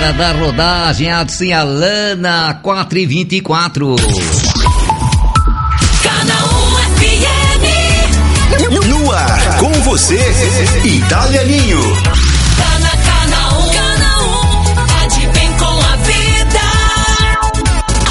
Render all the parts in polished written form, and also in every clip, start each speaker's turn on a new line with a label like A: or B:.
A: Hora da rodagem, assim a Lana, 4h24.
B: Canal 1 FM.
C: No ar, com você, Itália Ninho.
B: Canal 1, tá de bem com a vida.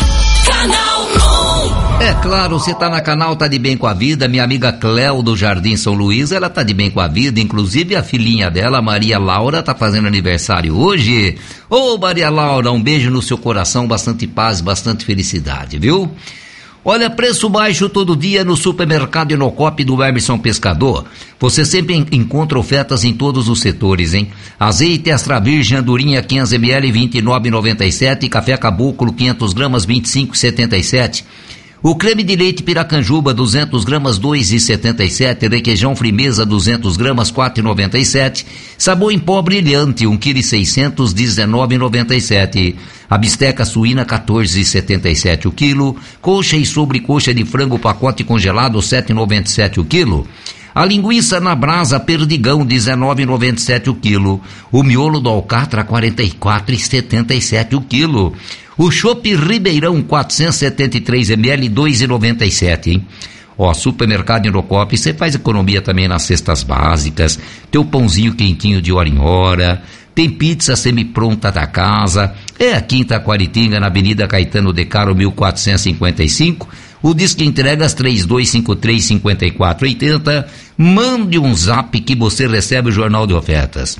B: Canal 1.
A: É claro, você tá na Canal Tá de Bem com a Vida, minha amiga Cléo do Jardim São Luís, ela tá de bem com a vida, inclusive a filhinha dela, Maria Laura, tá fazendo aniversário hoje. Ô Maria Laura, um beijo no seu coração, bastante paz, bastante felicidade, viu? Olha, preço baixo todo dia no supermercado Inocop do Emerson Pescador. Você sempre encontra ofertas em todos os setores, hein? Azeite extra virgem andorinha 500 ml 29,97, café caboclo 500 gramas 25,77. O creme de leite Piracanjuba 200 gramas 2,77, requeijão Frimeza 200 gramas 4,97, sabor em pó brilhante 1,6 kg 19,97, a bisteca suína 14,77 o quilo, coxa e sobrecoxa de frango pacote congelado 7,97 o quilo. A linguiça na brasa Perdigão, 19,97 o quilo. O miolo do alcatra, 44,77 o quilo. O chopp Ribeirão, 473 ml, 2,97, hein? Ó, supermercado Inocop, você faz economia também nas cestas básicas, teu pãozinho quentinho de hora em hora, tem pizza semi-pronta da casa, é aqui em Taquaritinga, na Avenida Caetano de Caro, 1455, o disque entregas 3253-5480, mande um zap que você recebe o jornal de ofertas,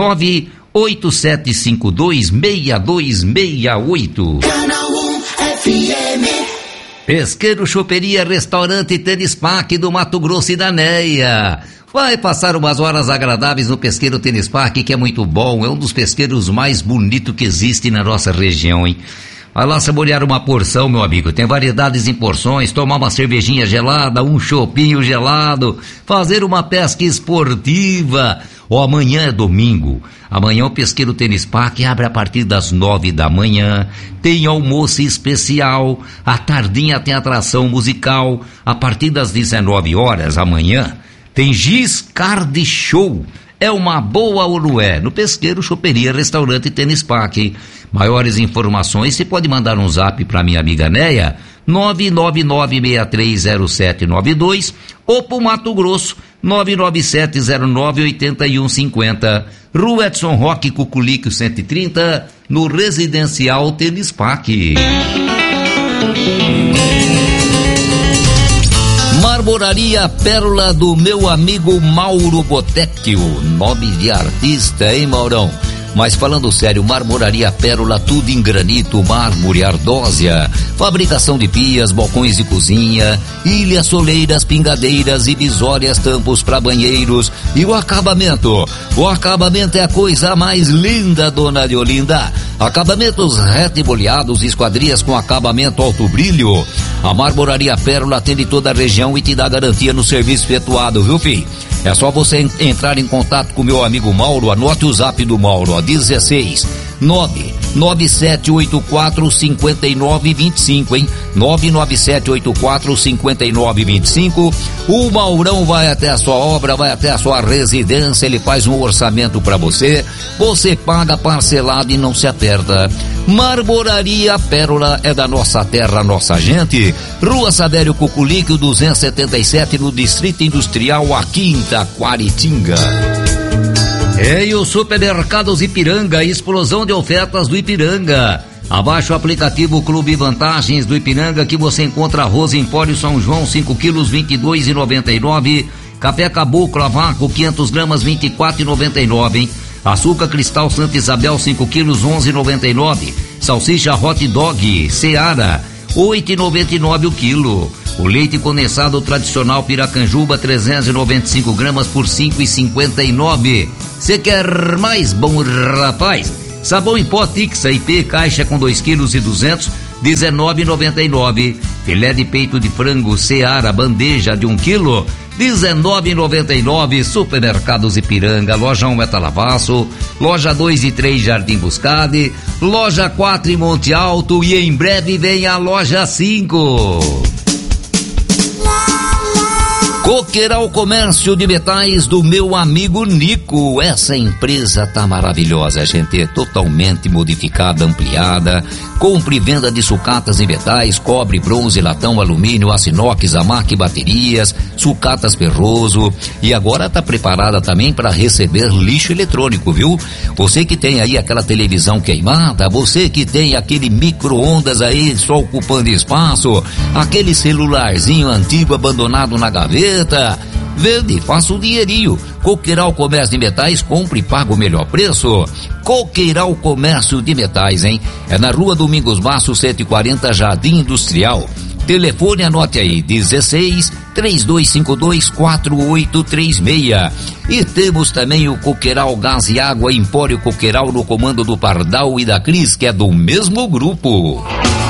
A: 987526268.
B: Canal 1 FM.
A: Pesqueiro, choperia, restaurante Tênis Park do Mato Grosso e da Neia. Vai passar umas horas agradáveis no Pesqueiro Tênis Park, que é muito bom, é um dos pesqueiros mais bonitos que existe na nossa região, hein? Vai lá saborear uma porção, meu amigo, tem variedades em porções, tomar uma cervejinha gelada, um chopinho gelado, fazer uma pesca esportiva. Ó, amanhã é domingo, amanhã o Pesqueiro Tênis Park abre a partir das 9 da manhã, tem almoço especial, à tardinha tem atração musical, a partir das 19 horas amanhã tem Giscard Show. É uma boa ou não é? No Pesqueiro, choperia, restaurante Tênis Park. Maiores informações, você pode mandar um zap para minha amiga Neia, 999630792, ou pro Mato Grosso, 997098150, Rua Edson Roque, Cuculique 130, no Residencial Tênis Park. Marmoraria Pérola do meu amigo Mauro Botecchio, nome de artista, hein, Maurão? Mas falando sério, Marmoraria Pérola, tudo em granito, mármore, ardósia, fabricação de pias, balcões de cozinha, ilhas, soleiras, pingadeiras, divisórias, tampos para banheiros e o acabamento. O acabamento é a coisa mais linda, dona Leolinda. Acabamentos retiboleados, esquadrias com acabamento alto brilho. A Marmoraria Pérola atende toda a região e te dá garantia no serviço efetuado, viu, filho? É só você entrar em contato com meu amigo Mauro, anote o zap do Mauro, ó, 16 997845925, hein? 997845925. O Maurão vai até a sua obra, vai até a sua residência, ele faz um orçamento para você, você paga parcelado e não se aperta. Marmoraria Pérola é da nossa terra, nossa gente. Rua Savério Cuculique, 277, no Distrito Industrial, aqui em Taquaritinga. E o Supermercados Ipiranga, explosão de ofertas do Ipiranga. Abaixe o aplicativo Clube Vantagens do Ipiranga, que você encontra arroz Empório São João 5 quilos 22,99, café caboclo a vácuo 500 gramas 24,99, hein? Açúcar cristal Santa Isabel 5 quilos 11,99, salsicha hot dog Seara 8,99 o quilo. O leite condensado tradicional Piracanjuba 395 gramas por 5,59. Você quer mais, bom rapaz? Sabão em pó Tixa IP, caixa com 2 quilos e 200, 19,99. Filé de peito de frango Seara, bandeja de 1 quilo, 19,99. Supermercados Ipiranga, loja 1 Metalavasso, loja 2 e 3 Jardim Buscade, loja 4 em Monte Alto e em breve vem a loja 5. Coqueiral Comércio de Metais do meu amigo Nico. Essa empresa tá maravilhosa, gente. Totalmente modificada, ampliada. Compra e venda de sucatas e metais, cobre, bronze, latão, alumínio, aço inox, amac, baterias, sucatas Perroso. E agora tá preparada também para receber lixo eletrônico, viu? Você que tem aí aquela televisão queimada, você que tem aquele micro-ondas aí só ocupando espaço, aquele celularzinho antigo abandonado na gaveta, vende, faça um dinheirinho. Coqueiral Comércio de Metais, compre e paga o melhor preço. Coqueiral Comércio de Metais, hein? É na Rua Domingos Basso, 140, Jardim Industrial. Telefone, anote aí, 16-3252-4836. E temos também o Coqueiral Gás e Água, Empório Coqueiral, no comando do Pardal e da Cris, que é do mesmo grupo.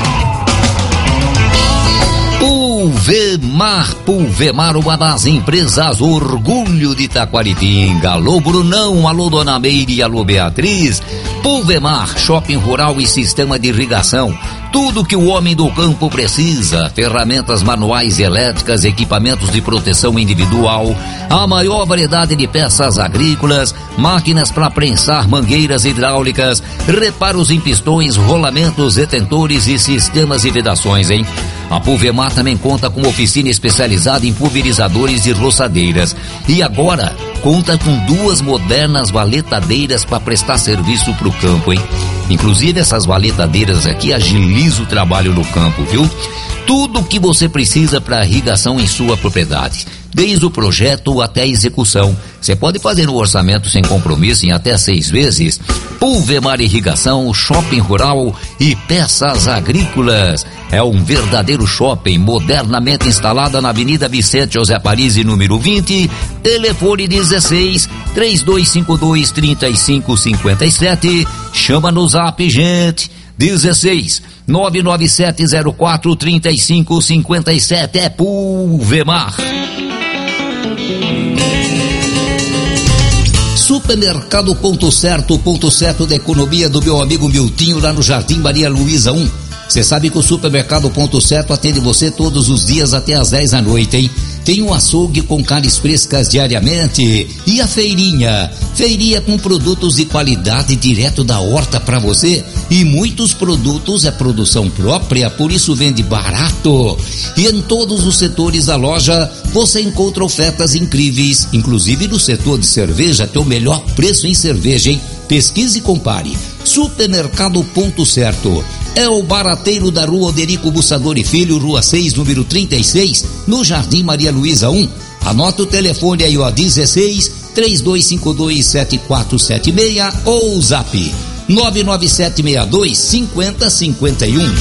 A: Pulvemar, uma das empresas orgulho de Taquaritinga. Alô Brunão, alô Dona Meire e alô Beatriz. Pulvemar, shopping rural e sistema de irrigação. Tudo que o homem do campo precisa: ferramentas manuais e elétricas, equipamentos de proteção individual, a maior variedade de peças agrícolas, máquinas para prensar mangueiras hidráulicas, reparos em pistões, rolamentos, retentores e sistemas de vedações, hein? A Pulvemar também conta com oficina especializada em pulverizadores e roçadeiras. E agora conta com 2 modernas valetadeiras para prestar serviço pro campo, hein? Inclusive essas valetadeiras aqui agilizam o trabalho no campo, viu? Tudo o que você precisa para irrigação em sua propriedade, desde o projeto até a execução. Você pode fazer no orçamento sem compromisso em até 6 vezes. Pulvemar Irrigação, shopping rural e peças agrícolas. É um verdadeiro shopping, modernamente instalada na Avenida Vicente José Parisi, número 20. Telefone 16-3252-3557. Chama no zap, gente. 16-99704-3557. É Pulvemar. Supermercado Ponto Certo da economia do meu amigo Miltinho, lá no Jardim Maria Luísa 1. Você sabe que o Supermercado Ponto Certo atende você todos os dias até às 10 da noite, hein? Tem um açougue com carnes frescas diariamente. E a feirinha com produtos de qualidade direto da horta para você. E muitos produtos é produção própria, por isso vende barato. E em todos os setores da loja você encontra ofertas incríveis. Inclusive no setor de cerveja tem o melhor preço em cerveja, hein? Pesquise e compare. Supermercado Ponto Certo. É o barateiro da Rua Oderico Bussador e Filho, Rua 6, número 36, no Jardim Maria Luísa 1. Anota o telefone aí, ó, 16-3252-7476 ou o zap 99762-5051.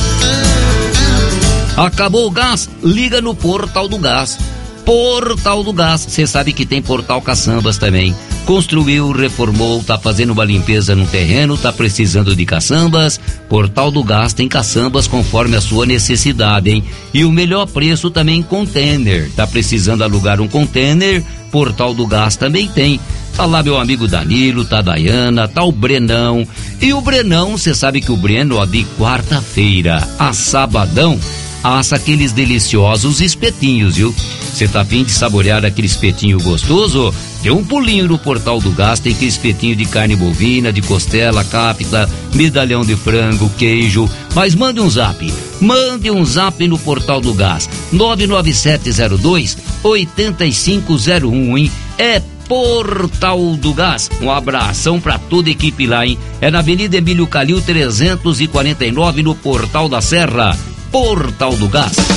A: Acabou o gás? Liga no Portal do Gás. Portal do Gás, você sabe que tem Portal Caçambas também. Construiu, reformou, tá fazendo uma limpeza no terreno, tá precisando de caçambas? Portal do Gás tem caçambas conforme a sua necessidade, hein? E o melhor preço também container. Tá precisando alugar um container? Portal do Gás também tem. Tá lá meu amigo Danilo, tá a Dayana, tá o Brenão. E o Brenão, você sabe que o Breno, ó, de quarta-feira a sabadão, assa aqueles deliciosos espetinhos, viu? Você tá a fim de saborear aquele espetinho gostoso? Dê um pulinho no Portal do Gás, tem aquele espetinho de carne bovina, de costela, capta, medalhão de frango, queijo. Mas mande um zap no Portal do Gás, 99702-8501, hein? É Portal do Gás. Um abração pra toda a equipe lá, hein? É na Avenida Emílio Calil 349, no Portal da Serra. Portal do Gás.